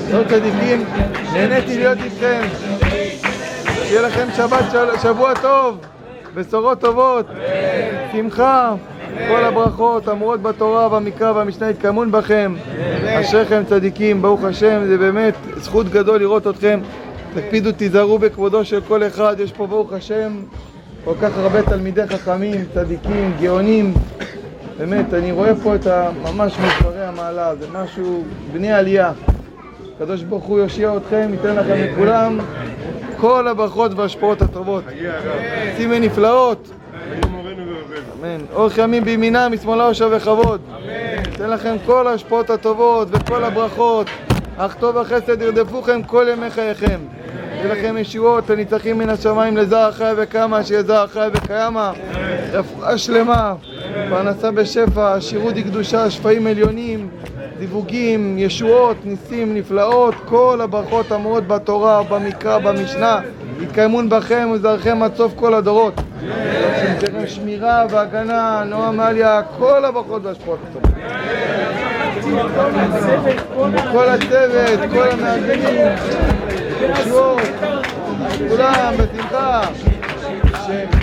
לא צדיקים, נהניתי להיות איתכם. שיהיה לכם שבוע טוב, בשורות טובות, שמחה, כל הברכות, אמורות בתורה, במקרא והמשנה יתקיימון בכם. אשריכם צדיקים, ברוך השם, זה באמת זכות גדול לראות אתכם. תקפידו, תיזהרו בכבודו של כל אחד, יש פה ברוך השם כל כך הרבה תלמידי חכמים, צדיקים, גאונים. באמת, אני רואה פה את ממש מספרי המעלה, זה משהו בני עלייה. הקדוש ברוך הוא יושיע אתכם, ייתן לכם לכולם כל הברכות וההשפעות הטובות. שימי נפלאות. אמן. אורך ימים בימינה, משמאלה יושב וכבוד. ייתן לכם כל ההשפעות הטובות וכל הברכות. אך טוב החסד ירדפוכם כל ימי חייכם. יהיה לכם ישועות, הניצחים מן השמיים לזרע חי וקמה, שיהיה זרע חי וקיימה. רפואה שלמה, פרנסה בשפע, עשירות וקדושה, שפעים עליונים, דיווגים, ישועות, ניסים, נפלאות, כל הברכות אמורות בתורה, במקרא, במשנה, יתקיימון בכם וזרעכם עד סוף כל הדורות. שתכם שמירה והגנה, נועם מעליה, כל הברכות והשפעות הטובות. כל הצוות, כל המארגנים, ישועות, כולם בשמחה.